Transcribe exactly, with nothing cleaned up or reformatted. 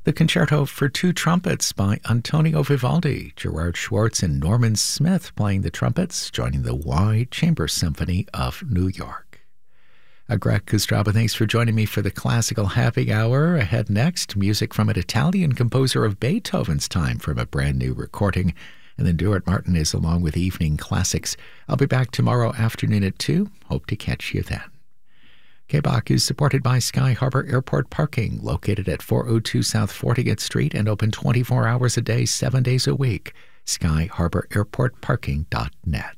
The Concerto for Two Trumpets by Antonio Vivaldi, Gerard Schwartz and Norman Smith playing the trumpets, joining the Y Chamber Symphony of New York. A Greg Kustraba, thanks for joining me for the Classical Happy Hour. Ahead next, music from an Italian composer of Beethoven's time from a brand new recording. And then Stuart Martin is along with Evening Classics. I'll be back tomorrow afternoon at two. Hope to catch you then. K B O C is supported by Sky Harbor Airport Parking, located at four oh two South fortieth Street and open twenty-four hours a day, seven days a week. sky harbor airport parking dot net.